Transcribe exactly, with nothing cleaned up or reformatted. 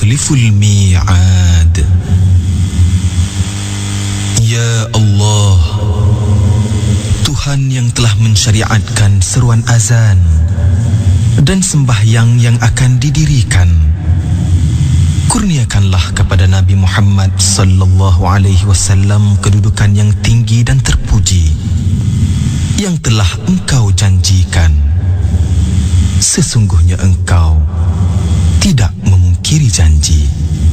yukhliful mi'ad. Ya Allah, Tuhan yang telah mensyariatkan seruan azan dan sembahyang yang akan didirikan, kurniakanlah kepada Nabi Muhammad sallallahu alaihi wasallam kedudukan yang tinggi dan terpuji yang telah Engkau janjikan. Sesungguhnya Engkau tidak memungkiri janji.